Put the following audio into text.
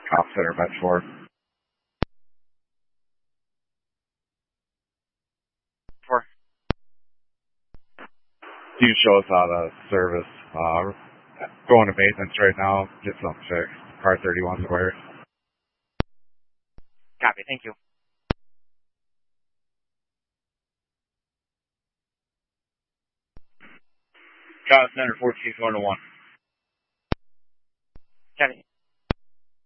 Cop Center, Met 4. You can show us how to service. Going to maintenance right now. Get something fixed. Car 31 square. Copy. Thank you. Cop Center 14 going to 1. Copy.